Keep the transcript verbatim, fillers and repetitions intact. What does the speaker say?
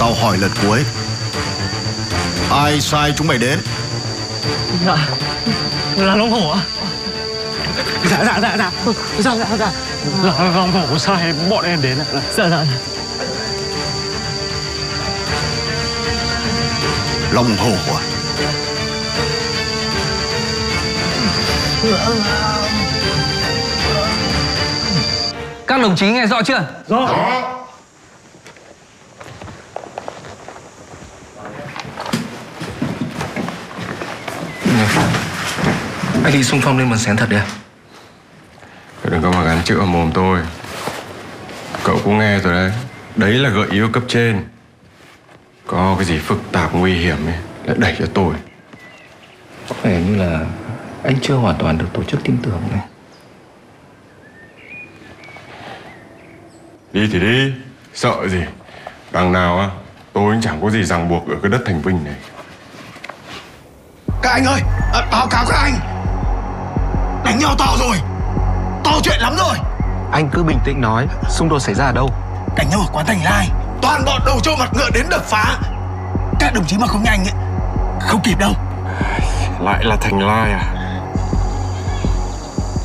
Tao hỏi lần cuối, ai sai chúng mày đến? Dạ, là Long Hổ ạ. Dạ dạ dạ dạ dạ dạ dạ Là Long Hổ sai bọn em đến ạ. Dạ dạ. Long Hổ à? Các đồng chí nghe rõ chưa? Rõ. Anh đi xung phong lên màn xén thật đi. Cậu đừng có mà gắn chữ vào mồm tôi. Cậu cũng nghe rồi đấy. Đấy là gợi ý của cấp trên. Có cái gì phức tạp nguy hiểm ấy lại đẩy cho tôi. Có vẻ như là anh chưa hoàn toàn được tổ chức tin tưởng này. Đi thì đi, sợ gì. Đằng nào á, tôi cũng chẳng có gì ràng buộc ở cái đất Thành Vinh này. Các anh ơi, à, báo cáo các anh, đánh nhau to rồi, to chuyện lắm rồi. Anh cứ bình tĩnh nói, xung đột xảy ra ở đâu? Đánh nhau ở quán Thành Lai, toàn bọn đầu trâu mặt ngựa đến đập phá. Các đồng chí mà không nhanh ấy, không kịp đâu. Lại là Thành Lai à?